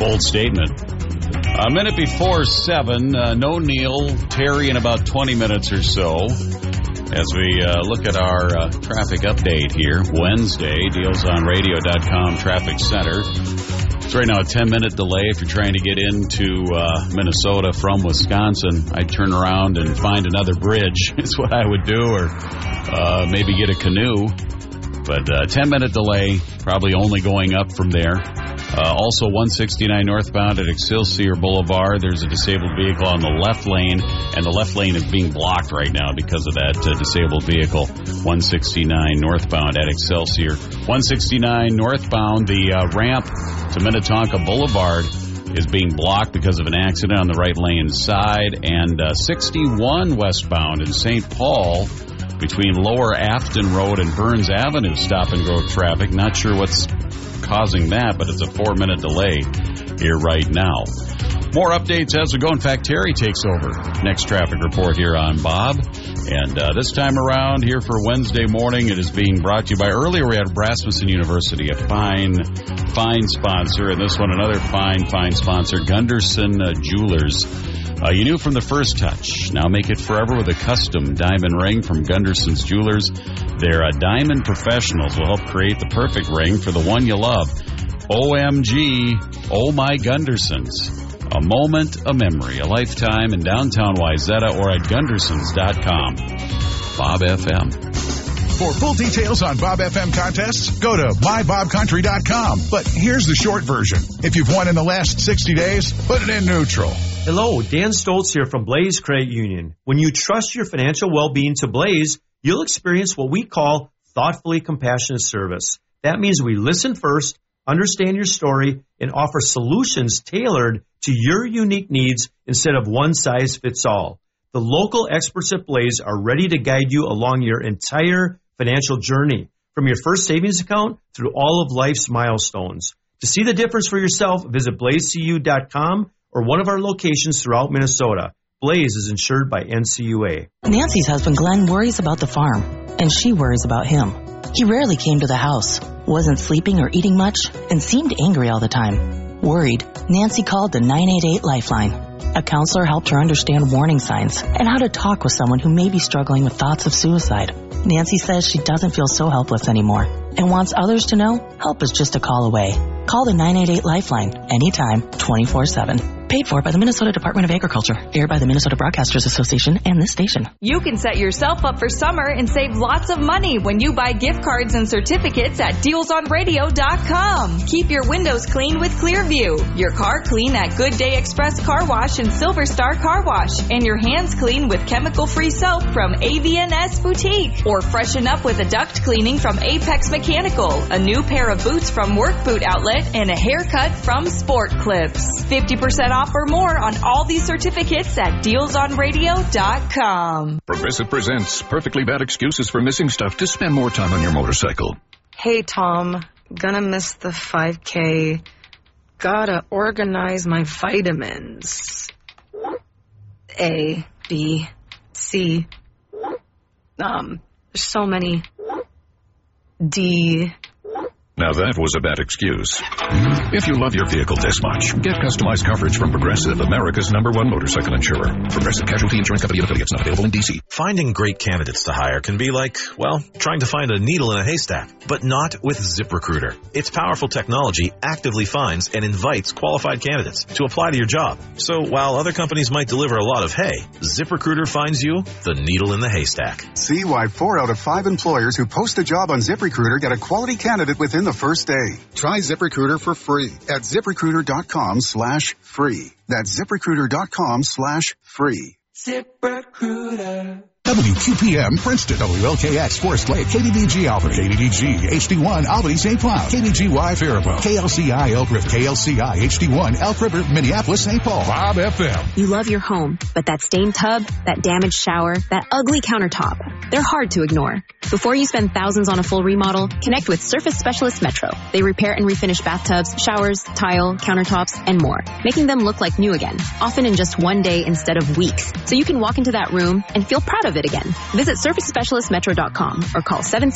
Bold statement. A minute before 7, no Neil, Terry in about 20 minutes or so. As we look at our traffic update here, Wednesday, DealsOnRadio.com Traffic Center. It's right now a 10-minute delay if you're trying to get into Minnesota from Wisconsin. I'd turn around and find another bridge is what I would do, or maybe get a canoe. But 10-minute delay, probably only going up from there. Also, 169 northbound at Excelsior Boulevard. There's a disabled vehicle on the left lane, and the left lane is being blocked right now because of that disabled vehicle. 169 northbound at Excelsior. 169 northbound, the ramp to Minnetonka Boulevard is being blocked because of an accident on the right lane side. And 61 westbound in St. Paul between Lower Afton Road and Burns Avenue, stop-and-go traffic. Not sure what's causing that, but it's a 4-minute delay here right now. More updates as we go. In fact, Terry takes over next traffic report here on Bob. And this time around here for Wednesday morning, it is being brought to you by, earlier we had Rasmussen University, a fine sponsor, and this one another fine sponsor, Gunderson Jewelers. You knew from the first touch. Now make it forever with a custom diamond ring from Gunderson's Jewelers. Their diamond professionals will help create the perfect ring for the one you love. OMG, oh my Gundersons. A moment, a memory, a lifetime in downtown Wayzata or at Gundersons.com. Bob FM. For full details on Bob FM contests, go to mybobcountry.com. But here's the short version. If you've won in the last 60 days, put it in neutral. Hello, Dan Stoltz here from Blaze Credit Union. When you trust your financial well-being to Blaze, you'll experience what we call thoughtfully compassionate service. That means we listen first, understand your story, and offer solutions tailored to your unique needs instead of one size fits all. The local experts at Blaze are ready to guide you along your entire financial journey, from your first savings account through all of life's milestones. To see the difference for yourself, visit blazecu.com or one of our locations throughout Minnesota. Blaze is insured by NCUA. Nancy's husband Glenn worries about the farm, and she worries about him. He rarely came to the house, wasn't sleeping or eating much, and seemed angry all the time. Worried, Nancy called the 988 Lifeline. A counselor helped her understand warning signs and how to talk with someone who may be struggling with thoughts of suicide. Nancy says she doesn't feel so helpless anymore and wants others to know help is just a call away. Call the 988 Lifeline anytime, 24/7. Paid for by the Minnesota Department of Agriculture. Aired by the Minnesota Broadcasters Association and this station. You can set yourself up for summer and save lots of money when you buy gift cards and certificates at DealsOnRadio.com. Keep your windows clean with Clearview, your car clean at Good Day Express Car Wash and Silver Star Car Wash, and your hands clean with chemical-free soap from AV&S Boutique. Or freshen up with a duct cleaning from Apex Mechanical, a new pair of boots from Work Boot Outlet, and a haircut from Sport Clips. 50% off or more on all these certificates at DealsOnRadio.com. Progressive presents Perfectly Bad Excuses for Missing Stuff to spend more time on your motorcycle. Hey, Tom. Gonna miss the 5K. Gotta organize my vitamins. A, B, C. There's so many. D. Now that was a bad excuse. If you love your vehicle this much, get customized coverage from Progressive, America's #1 motorcycle insurer. Progressive Casualty Insurance Company and affiliates, not available in D.C. Finding great candidates to hire can be like, well, trying to find a needle in a haystack, but not with ZipRecruiter. Its powerful technology actively finds and invites qualified candidates to apply to your job. So while other companies might deliver a lot of hay, ZipRecruiter finds you the needle in the haystack. See why 4 out of 5 employers who post a job on ZipRecruiter get a quality candidate within the first day. Try ZipRecruiter for free at ZipRecruiter.com/free. That's ZipRecruiter.com/free. ZipRecruiter. WQPM Princeton, WLKX Forest Lake, KDDG Albany, KDDG HD1 Albany St. Cloud, KDGY Faribault, KLCI Elk River, KLCI HD1 Elk River, Minneapolis St. Paul, Bob FM. You love your home, but that stained tub, that damaged shower, that ugly countertop, they're hard to ignore. Before you spend thousands on a full remodel, connect with Surface Specialist Metro. They repair and refinish bathtubs, showers, tile, countertops, and more, making them look like new again, often in just one day instead of weeks, so you can walk into that room and feel proud of it again. Visit SurfaceSpecialistMetro.com or call